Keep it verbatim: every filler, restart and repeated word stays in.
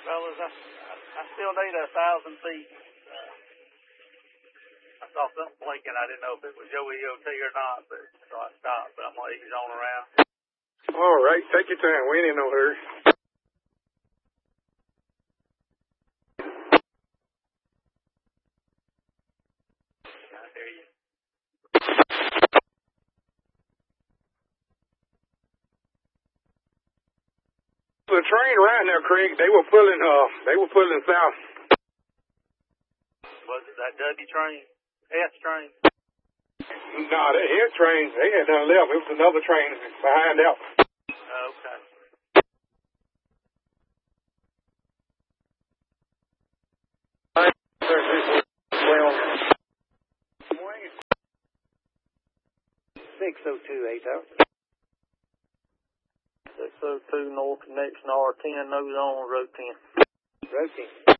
Fellas, I, I, I still need a thousand feet. Uh, I saw something blinking. I didn't know if it was Joey O T or not, but so I stopped. But I'm gonna ease on around. All right, take your time. We ain't in no hurry. I hear you. The train right now, Craig. They were pulling. Uh, they were pulling south. Was it that W train? S train? No, that head train. They had done left. It was another train behind that. Okay. six oh two, eight out. six oh two north, connection R ten, nose on, road ten. Road ten.